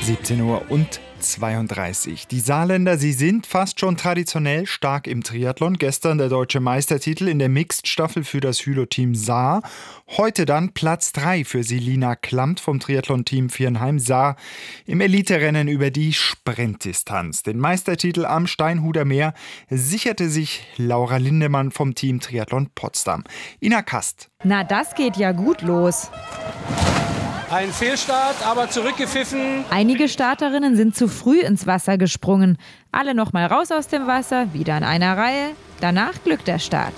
17:32 Uhr. Die Saarländer, sie sind fast schon traditionell stark im Triathlon. Gestern der deutsche Meistertitel in der Mixed-Staffel für das Hülo-Team Saar. Heute dann Platz 3 für Selina Klammt vom Triathlon-Team Viernheim Saar im Eliterennen über die Sprintdistanz. Den Meistertitel am Steinhuder Meer sicherte sich Laura Lindemann vom Team Triathlon Potsdam. Ina Kast. Na, das geht ja gut los. Ein Fehlstart, aber zurückgepfiffen. Einige Starterinnen sind zu früh ins Wasser gesprungen. Alle noch mal raus aus dem Wasser, wieder in einer Reihe. Danach glückt der Start.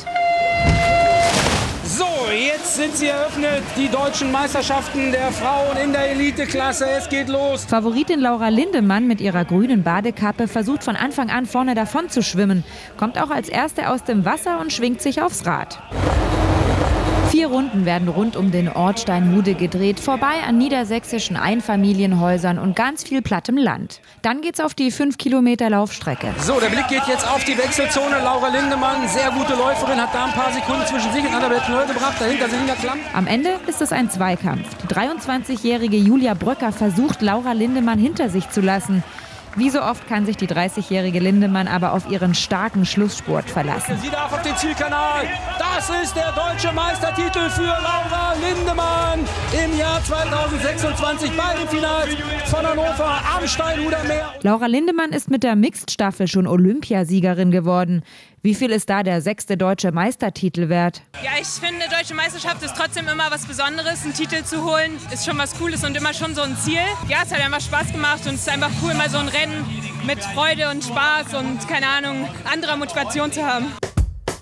So, jetzt sind sie eröffnet, die deutschen Meisterschaften der Frauen in der Eliteklasse. Es geht los. Favoritin Laura Lindemann mit ihrer grünen Badekappe versucht von Anfang an vorne davon zu schwimmen. Kommt auch als Erste aus dem Wasser und schwingt sich aufs Rad. 4 Runden werden rund um den Ort Steinhude gedreht, vorbei an niedersächsischen Einfamilienhäusern und ganz viel plattem Land. Dann geht's auf die 5 Kilometer Laufstrecke. So, der Blick geht jetzt auf die Wechselzone. Laura Lindemann, sehr gute Läuferin, hat da ein paar Sekunden zwischen sich und Annabeth Knöll gebracht. Dahinter Selina Klammt. Am Ende ist es ein Zweikampf. Die 23-jährige Julia Bröcker versucht, Laura Lindemann hinter sich zu lassen. Wie so oft kann sich die 30-jährige Lindemann aber auf ihren starken Schlussspurt verlassen. Sie darf auf den Zielkanal. Das ist der deutsche Meistertitel für Laura Lindemann im Jahr 2026 bei den Finals von Hannover am Steinhuder Meer. Laura Lindemann ist mit der Mixed-Staffel schon Olympiasiegerin geworden. Wie viel ist da der 6. deutsche Meistertitel wert? Ja, ich finde, deutsche Meisterschaft ist trotzdem immer was Besonderes. Einen Titel zu holen ist schon was Cooles und immer schon so ein Ziel. Ja, es hat einfach Spaß gemacht und es ist einfach cool, mal so ein Rennen mit Freude und Spaß und, keine Ahnung, anderer Motivation zu haben.